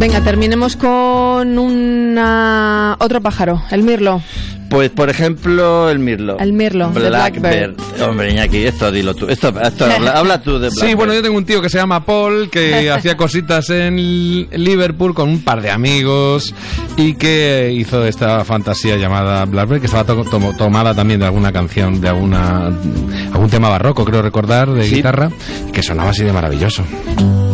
Venga, terminemos con otro pájaro, el mirlo. Pues, por ejemplo, el mirlo. El mirlo, Blackbird. Hombre, Iñaki, esto dilo tú. Habla tú de Blackbird. Sí, bueno, yo tengo un tío que se llama Paul, que hacía cositas en Liverpool con un par de amigos y que hizo esta fantasía llamada Blackbird, que estaba tomada también de alguna canción, de algún tema barroco, creo recordar, de guitarra, que sonaba así de maravilloso.